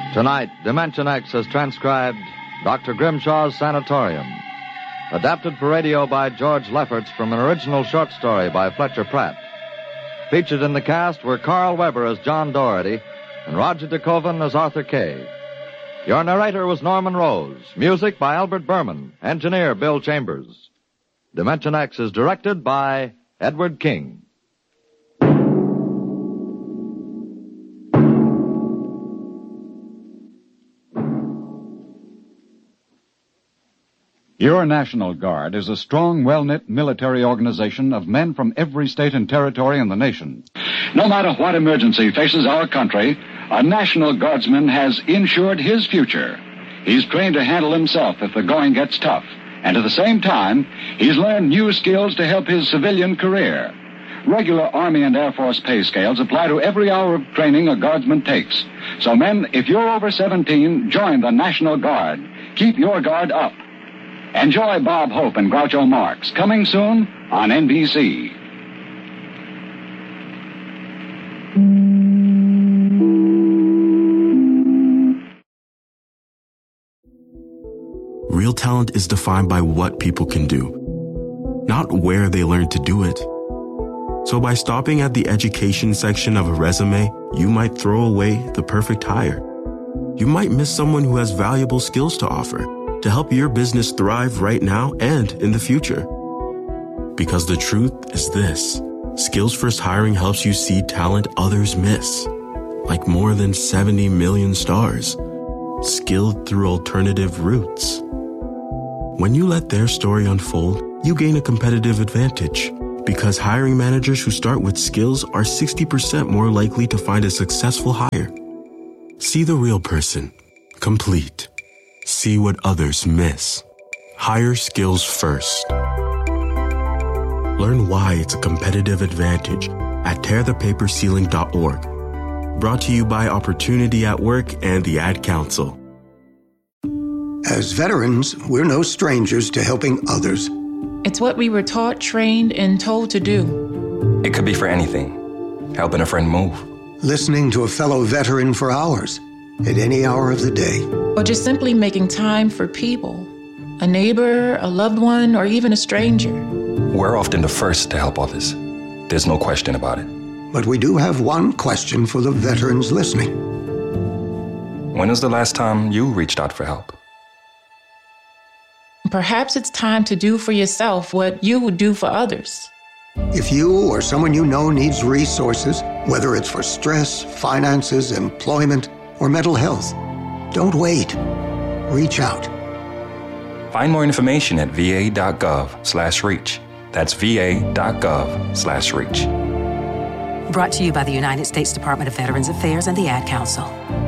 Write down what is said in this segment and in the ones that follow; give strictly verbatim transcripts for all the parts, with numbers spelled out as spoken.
Tonight, Dimension X has transcribed Doctor Grimshaw's Sanatorium. Adapted for radio by George Lefferts from an original short story by Fletcher Pratt. Featured in the cast were Carl Weber as John Doherty and Roger DeKoven as Arthur Kay. Your narrator was Norman Rose. Music by Albert Berman. Engineer Bill Chambers. Dimension X is directed by Edward King. Your National Guard is a strong, well-knit military organization of men from every state and territory in the nation. No matter what emergency faces our country, a National Guardsman has insured his future. He's trained to handle himself if the going gets tough, and at the same time, he's learned new skills to help his civilian career. Regular Army and Air Force pay scales apply to every hour of training a Guardsman takes. So, men, if you're over seventeen, join the National Guard. Keep your guard up. Enjoy Bob Hope and Groucho Marx, coming soon on N B C. Real talent is defined by what people can do, not where they learn to do it. So by stopping at the education section of a resume, you might throw away the perfect hire. You might miss someone who has valuable skills to offer, to help your business thrive right now and in the future. Because the truth is this: Skills First Hiring helps you see talent others miss, like more than seventy million stars, skilled through alternative routes. When you let their story unfold, you gain a competitive advantage, because hiring managers who start with skills are sixty percent more likely to find a successful hire. See the real person, complete. See what others miss. Hire skills first. Learn why it's a competitive advantage at tear the paper ceiling dot org. Brought to you by Opportunity at Work and the Ad Council. As veterans, we're no strangers to helping others. It's what we were taught, trained, and told to do. It could be for anything. Helping a friend move. Listening to a fellow veteran for hours, at any hour of the day. Or just simply making time for people. A neighbor, a loved one, or even a stranger. We're often the first to help others. There's no question about it. But we do have one question for the veterans listening. When was the last time you reached out for help? Perhaps it's time to do for yourself what you would do for others. If you or someone you know needs resources, whether it's for stress, finances, employment, or mental health, don't wait. Reach out. Find more information at va.gov slash reach. That's va.gov slash reach. Brought to you by the United States Department of Veterans Affairs and the Ad Council.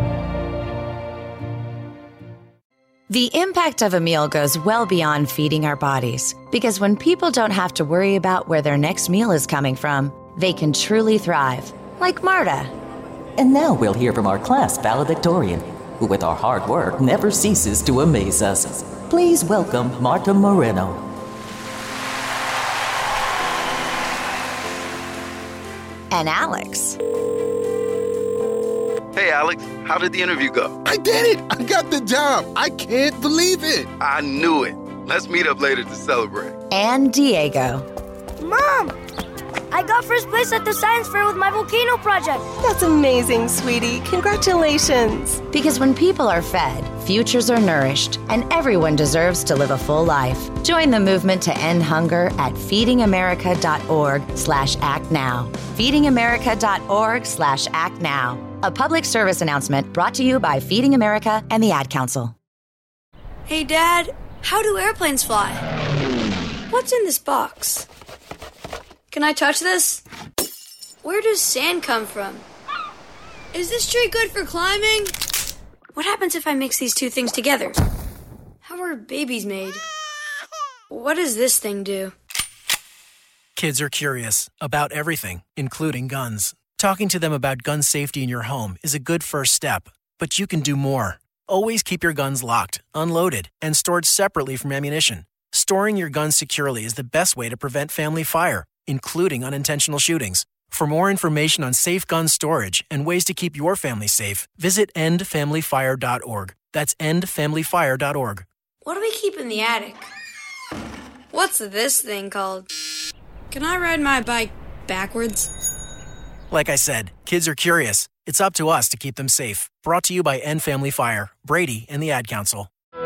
The impact of a meal goes well beyond feeding our bodies, because when people don't have to worry about where their next meal is coming from, they can truly thrive, like Marta. And now we'll hear from our class valedictorian, who with our hard work never ceases to amaze us. Please welcome Marta Moreno. And Alex. Hey, Alex, how did the interview go? I did it! I got the job! I can't believe it! I knew it. Let's meet up later to celebrate. And Diego. Mom! I got first place at the science fair with my volcano project. That's amazing, sweetie. Congratulations. Because when people are fed, futures are nourished, and everyone deserves to live a full life. Join the movement to end hunger at feedingamerica.org slash act now. feedingamerica.org slash act now. A public service announcement brought to you by Feeding America and the Ad Council. Hey, Dad, how do airplanes fly? What's in this box? Can I touch this? Where does sand come from? Is this tree good for climbing? What happens if I mix these two things together? How are babies made? What does this thing do? Kids are curious about everything, including guns. Talking to them about gun safety in your home is a good first step, but you can do more. Always keep your guns locked, unloaded, and stored separately from ammunition. Storing your guns securely is the best way to prevent family fire, including unintentional shootings. For more information on safe gun storage and ways to keep your family safe, visit end family fire dot org. That's end family fire dot org. What do we keep in the attic? What's this thing called? Can I ride my bike backwards? Like I said, kids are curious. It's up to us to keep them safe. Brought to you by End Family Fire, Brady, and the Ad Council.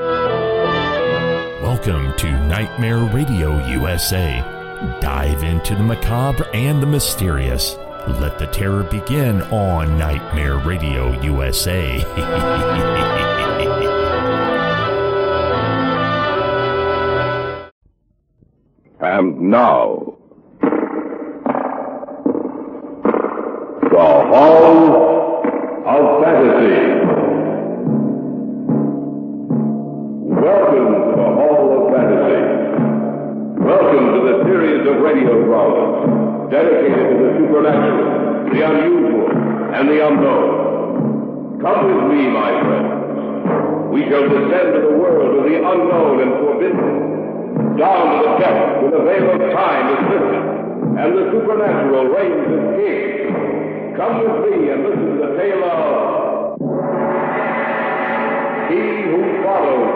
Welcome to Nightmare Radio U S A. Dive into the macabre and the mysterious. Let the terror begin on Nightmare Radio U S A. And now, the Hall of Fantasy. Welcome to the Hall of Fantasy. Welcome to the series of radio dramas dedicated to the supernatural, the unusual, and the unknown. Come with me, my friends. We shall descend to the world of the unknown and forbidden. Down to the depths where the veil of time is lifted, and the supernatural reigns as king. Come with me and listen to the tale of He Who Follows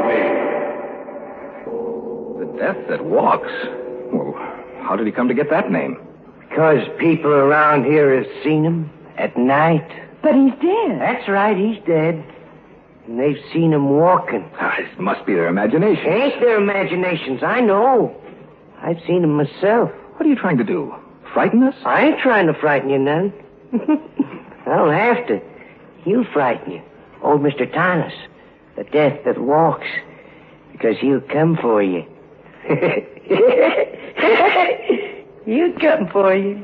Me. The Death That Walks? Well, how did he come to get that name? Because people around here have seen him at night. But he's dead. That's right, he's dead. And they've seen him walking. Ah, it must be their imagination. It ain't their imaginations, I know. I've seen him myself. What are you trying to do? Frighten us? I ain't trying to frighten you none. I don't have to. He'll frighten you. Old Mister Thomas, the Death That Walks. Because he'll come for you. He'll come for you.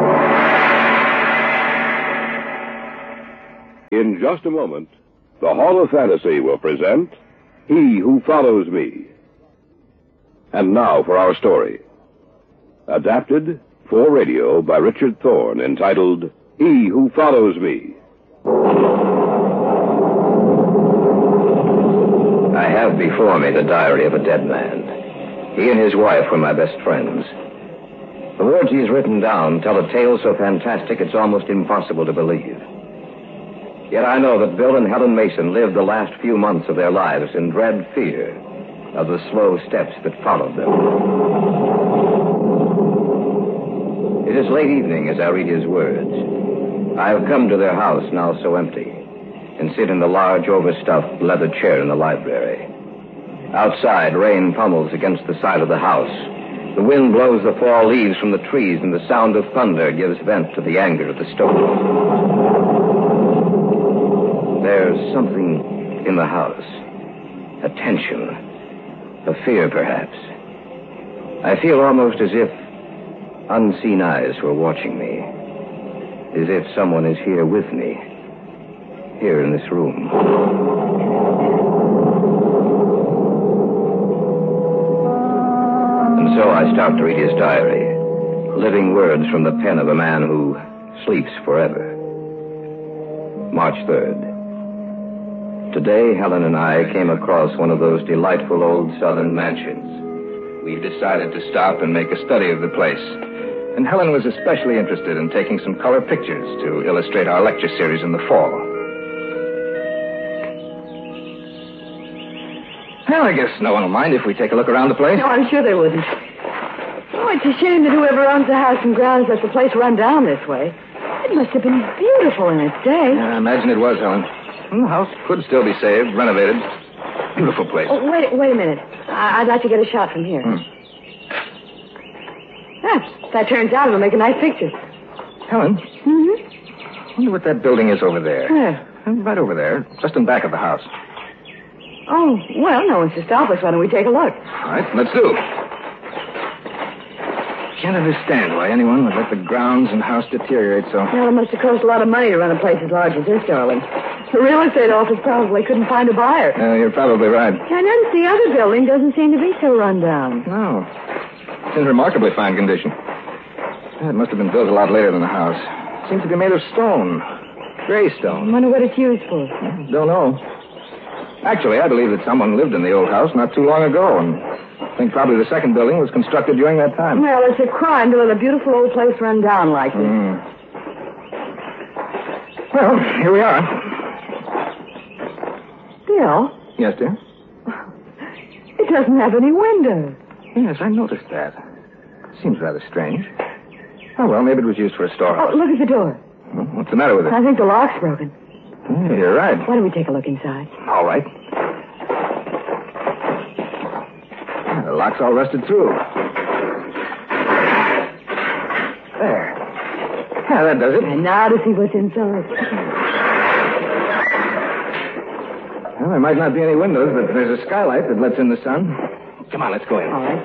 In just a moment, the Hall of Fantasy will present He Who Follows Me. And now for our story. Adapted for radio by Richard Thorne, entitled He Who Follows Me. I have before me the diary of a dead man. He and his wife were my best friends. The words he's written down tell a tale so fantastic it's almost impossible to believe. Yet I know that Bill and Helen Mason lived the last few months of their lives in dread fear of the slow steps that followed them. It is late evening as I read his words. I have come to their house, now so empty, and sit in the large, overstuffed leather chair in the library. Outside, rain pummels against the side of the house. The wind blows the fall leaves from the trees, and the sound of thunder gives vent to the anger of the storm. There's something in the house. A tension. A fear, perhaps. I feel almost as if unseen eyes were watching me. As if someone is here with me. Here in this room. And so I start to read his diary. Living words from the pen of a man who sleeps forever. March third. Today, Helen and I came across one of those delightful old southern mansions. We've decided to stop and make a study of the place. And Helen was especially interested in taking some color pictures to illustrate our lecture series in the fall. Well, I guess no one will mind if we take a look around the place. No, I'm sure they wouldn't. Oh, it's a shame that whoever owns the house and grounds let the place run down this way. It must have been beautiful in its day. Yeah, I imagine it was, Helen. The house could still be saved, renovated. Beautiful place. Oh, wait, wait a minute. I- I'd like to get a shot from here. Hmm. Ah, if that turns out, it'll make a nice picture. Helen? Mm-hmm. I wonder what that building is over there. Where? Right over there, just in back of the house. Oh, well, no one's to stop us. Why don't we take a look? All right, let's do. Can't understand why anyone would let the grounds and house deteriorate so. Well, it must have cost a lot of money to run a place as large as this, darling. The real estate office probably couldn't find a buyer. Uh, you're probably right. I noticed the other building doesn't seem to be so run down. No. It's in remarkably fine condition. It must have been built a lot later than the house. It seems to be made of stone. Gray stone. I wonder what it's used for. Don't know. Actually, I believe that someone lived in the old house not too long ago, and I think probably the second building was constructed during that time. Well, it's a crime to let a beautiful old place run down like this. Mm. Well, here we are. Bill, Yes, dear? it doesn't have any windows. Yes, I noticed that. Seems rather strange. Oh, well, maybe it was used for a storehouse. Oh, look at the door. Well, what's the matter with it? I think the lock's broken. Yeah, you're right. Why don't we take a look inside? All right. The lock's all rusted through. There. Yeah, that does it. And now to see what's inside. Well, there might not be any windows, but there's a skylight that lets in the sun. Come on, let's go in. All right.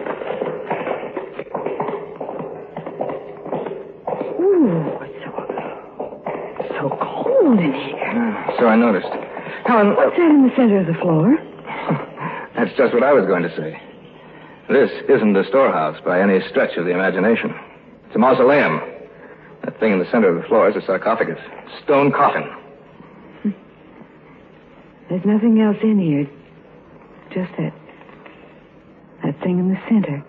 Ooh, it's so, so cold in here. Uh, so I noticed. Helen... What's that in the center of the floor? That's just what I was going to say. This isn't a storehouse by any stretch of the imagination. It's a mausoleum. That thing in the center of the floor is a sarcophagus. Stone coffin. There's nothing else in here. Just that... that thing in the center.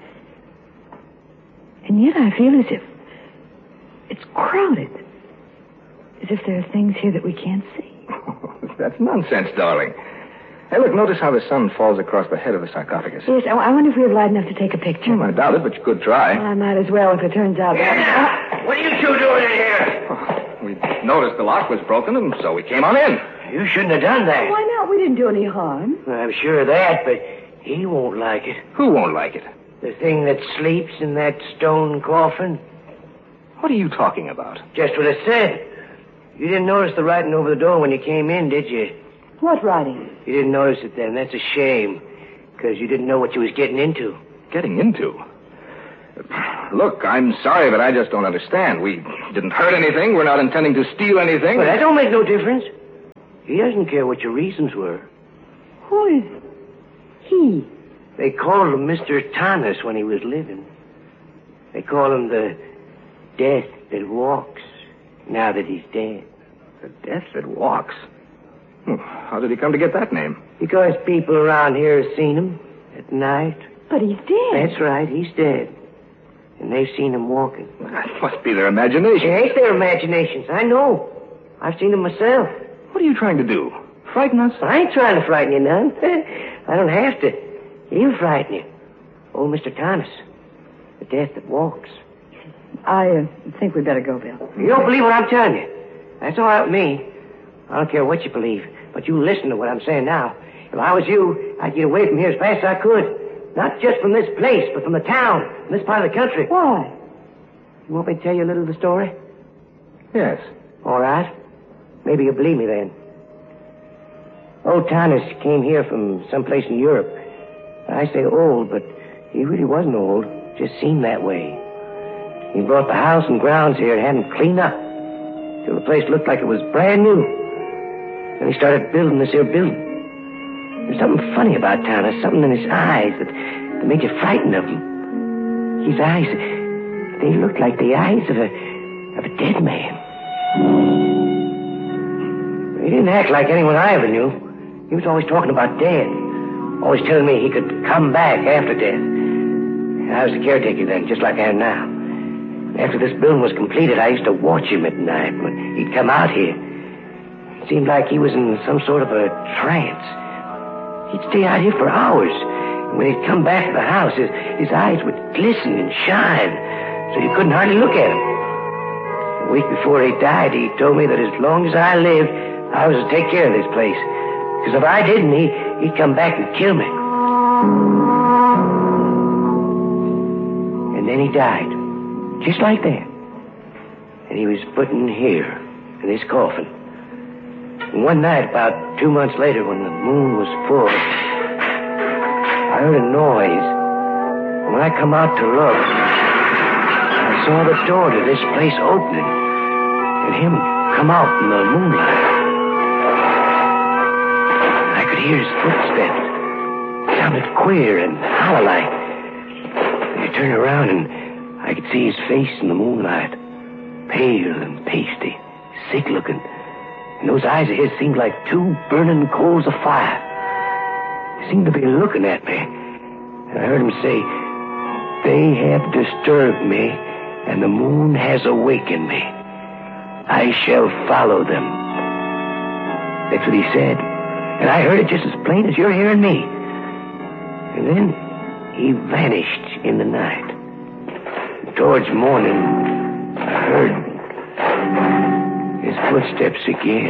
And yet I feel as if... it's crowded. As if there are things here that we can't see. That's nonsense, darling. Hey, look, notice how the sun falls across the head of the sarcophagus. Yes, I, I wonder if we have light enough to take a picture. Well, I doubt it, but you could try. Well, I might as well if it turns out... Yeah, now, what are you two doing in here? Oh, we noticed the lock was broken, and so we came on in. You shouldn't have done that. Why not? We didn't do any harm. I'm sure of that, but he won't like it. Who won't like it? The thing that sleeps in that stone coffin. What are you talking about? Just what I said. You didn't notice the writing over the door when you came in, did you? What writing? You didn't notice it then. That's a shame. Because you didn't know what you was getting into. Getting into? Look, I'm sorry, but I just don't understand. We didn't hurt anything. We're not intending to steal anything. Well, that don't make no difference. He doesn't care what your reasons were. Who is he? They called him Mister Thomas when he was living. They call him the Death that Walks, now that he's dead. The Death that Walks? Hmm. How did he come to get that name? Because people around here have seen him at night. But he's dead. That's right, he's dead. And they've seen him walking. Well, that must be their imagination. It ain't their imaginations, I know. I've seen him myself. What are you trying to do? Frighten us? I ain't trying to frighten you none. I don't have to. He'll frighten you. Old Mister Thomas. The Death that Walks. I uh, think we'd better go, Bill. You don't believe what I'm telling you. That's all right with me. I don't care what you believe, but you listen to what I'm saying now. If I was you, I'd get away from here as fast as I could. Not just from this place, but from the town, from this part of the country. Why? You want me to tell you a little of the story? Yes. All right. Maybe you'll believe me then. Old Thomas came here from someplace in Europe. I say old, but he really wasn't old. Just seemed that way. He brought the house and grounds here and had them cleaned up till the place looked like it was brand new. Then he started building this here building. There's something funny about Thomas, something in his eyes that, that made you frightened of him. His eyes, they looked like the eyes of a of a dead man. He didn't act like anyone I ever knew. He was always talking about death. Always telling me he could come back after death. I was the caretaker then, just like I am now. After this building was completed, I used to watch him at night when he'd come out here. It seemed like he was in some sort of a trance. He'd stay out here for hours. And when he'd come back to the house, his, his eyes would glisten and shine, so you couldn't hardly look at him. A week before he died, he told me that as long as I lived, I was to take care of this place. Because if I didn't, he, he'd come back and kill me. And then he died. Just like that. And he was put in here, in this coffin. And one night, about two months later, when the moon was full, I heard a noise. And when I come out to look, I saw the door to this place opening, and him come out in the moonlight. And I could hear his footsteps. It sounded queer and hollow-like. And I turned around, and I could see his face in the moonlight. Pale and pasty, sick-looking. And those eyes of his seemed like two burning coals of fire. He seemed to be looking at me. And I heard him say, "They have disturbed me, and the moon has awakened me. I shall follow them." That's what he said. And I heard it just as plain as you're hearing me. And then he vanished in the night. Towards morning, I heard his footsteps again.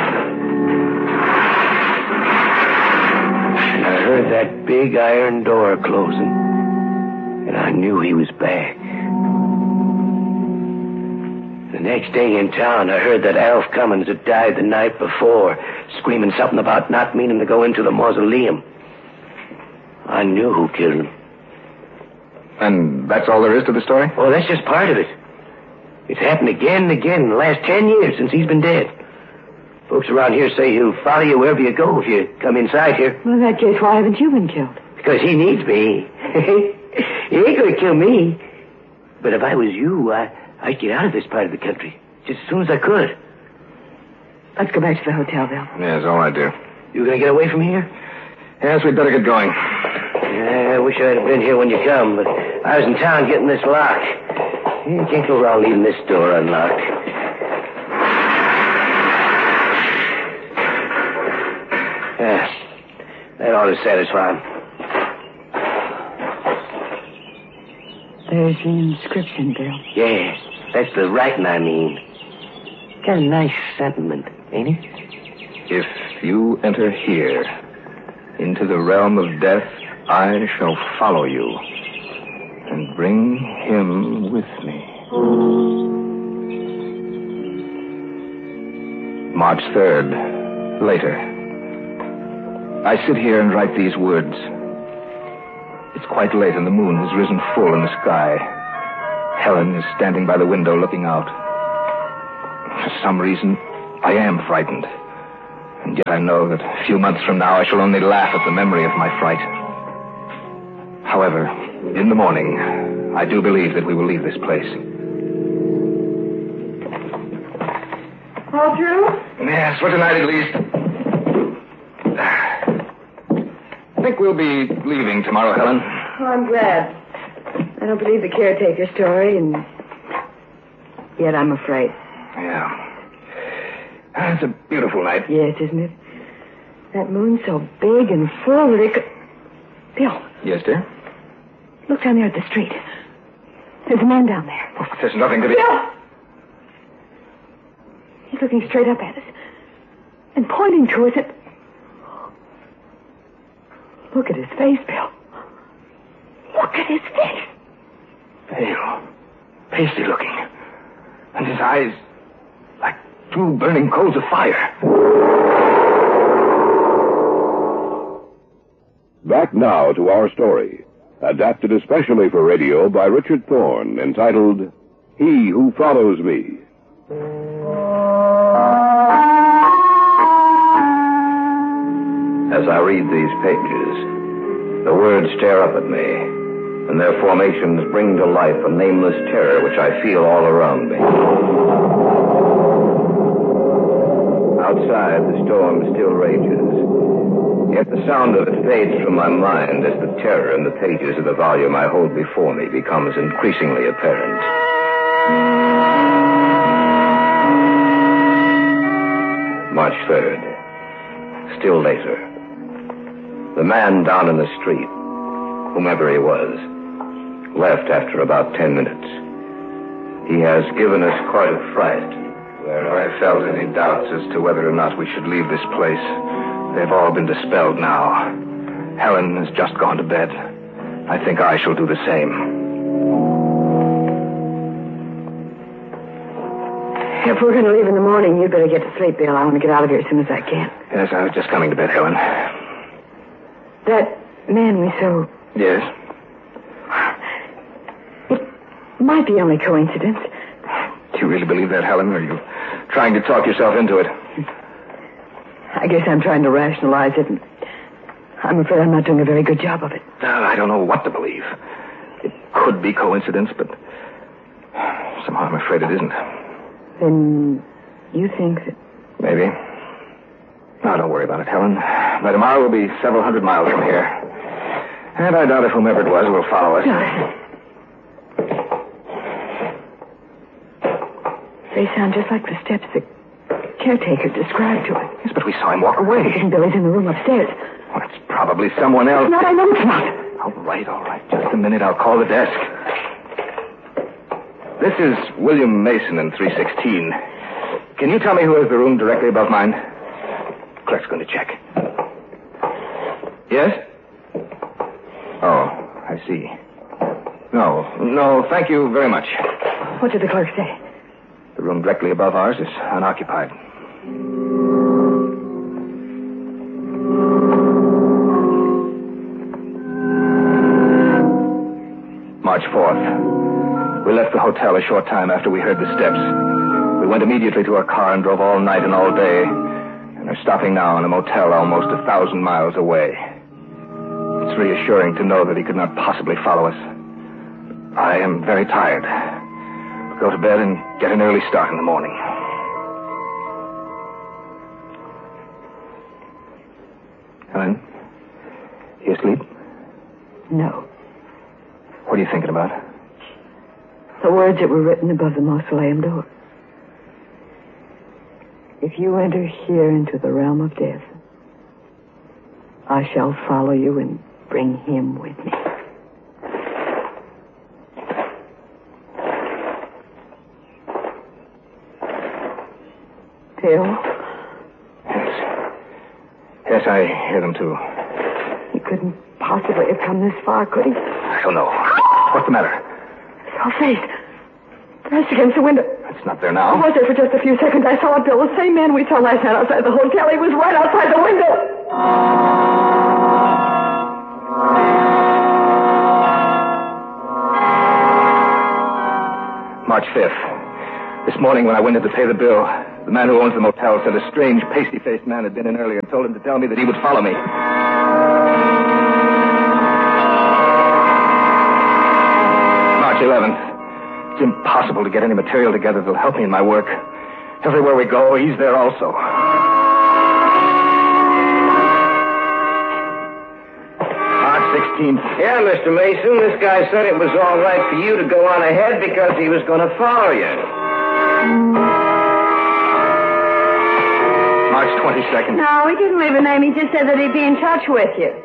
And I heard that big iron door closing. And I knew he was back. The next day in town, I heard that Alf Cummins had died the night before, screaming something about not meaning to go into the mausoleum. I knew who killed him. And that's all there is to the story? Oh, that's just part of it. It's happened again and again in the last ten years since he's been dead. Folks around here say he'll follow you wherever you go if you come inside here. Well, in that case, why haven't you been killed? Because he needs me. He ain't going to kill me. But if I was you, I, I'd get out of this part of the country just as soon as I could. Let's go back to the hotel, Bill. Yes, all I do. You going to get away from here? Yes, we'd better get going. Yeah, I wish I'd have been here when you come, but I was in town getting this lock. You can't go around leaving this door unlocked. Yeah, that ought to satisfy him. There's the inscription, Bill. Yes, that's the writing, I mean. Got a nice sentiment, ain't it? If you enter here, into the realm of death, I shall follow you and bring him with me. March third, later. I sit here and write these words. It's quite late and the moon has risen full in the sky. Helen is standing by the window looking out. For some reason, I am frightened. And yet I know that a few months from now I shall only laugh at the memory of my fright. However, in the morning, I do believe that we will leave this place. All through? Yes, for tonight at least. I think we'll be leaving tomorrow, Helen. Oh, I'm glad. I don't believe the caretaker story, and yet I'm afraid. Yeah. It's a beautiful night. Yes, isn't it? That moon's so big and full that it could... Bill. Yes, dear? Look down there at the street. There's a man down there. Oh, there's nothing to be... Bill! He's looking straight up at us and pointing to us and... Look at his face, Bill. Look at his face. Pale. Pasty looking. And his eyes like two burning coals of fire. Back now to our story, adapted especially for radio by Richard Thorne, entitled He Who Follows Me. As I read these pages, the words stare up at me, and their formations bring to life a nameless terror which I feel all around me. Outside, the storm still rages, yet the sound of it fades from my mind as the terror in the pages of the volume I hold before me becomes increasingly apparent. March third. Still later. The man down in the street, whomever he was, left after about ten minutes. He has given us quite a fright. Where I felt any doubts as to whether or not we should leave this place, they've all been dispelled now. Helen has just gone to bed. I think I shall do the same. If we're going to leave in the morning, you'd better get to sleep, Bill. I want to get out of here as soon as I can. Yes, I was just coming to bed, Helen. That man we saw... Yes? It might be only coincidence. Do you really believe that, Helen, or are you trying to talk yourself into it? I guess I'm trying to rationalize it, and I'm afraid I'm not doing a very good job of it. Uh, I don't know what to believe. It could be coincidence, but somehow I'm afraid it isn't. Then you think that... Maybe. No, don't worry about it, Helen. By tomorrow we'll be several hundred miles from here. And I doubt if whomever it was will follow us. No. They sound just like the steps that caretaker described to us. Yes, but we saw him walk away. And Billy's in the room upstairs. Well, it's probably someone else. It's not, I know it's not. All right, all right. Just a minute. I'll call the desk. This is William Mason in three sixteen. Can you tell me who has the room directly above mine? Clerk's going to check. Yes? Oh, I see. No, no, thank you very much. What did the clerk say? The room directly above ours is unoccupied. March fourth. We left the hotel a short time after we heard the steps. We went immediately to our car and drove all night and all day, and are stopping now in a motel almost a thousand miles away. It's reassuring to know that he could not possibly follow us. I am very tired. Go to bed and get an early start in the morning. Helen, you asleep? No. What are you thinking about? The words that were written above the mausoleum door. If you enter here into the realm of death, I shall follow you and bring him with me. Phil? Yes. Yes, I hear them too. He couldn't possibly have come this far, could he? I don't know. What's the matter? Your face. Pressed against the window. It's not there now. I was there for just a few seconds. I saw it, Bill. The same man we saw last night outside the hotel. He was right outside the window. March fifth. This morning when I went in to pay the bill, the man who owns the motel said a strange, pasty-faced man had been in earlier and told him to tell me that he would follow me. March eleventh. It's impossible to get any material together that'll help me in my work. Everywhere we go, he's there also. March sixteenth. Yeah, Mister Mason, this guy said it was all right for you to go on ahead because he was going to follow you. March twenty-second. No, he didn't leave a name. He just said that he'd be in touch with you.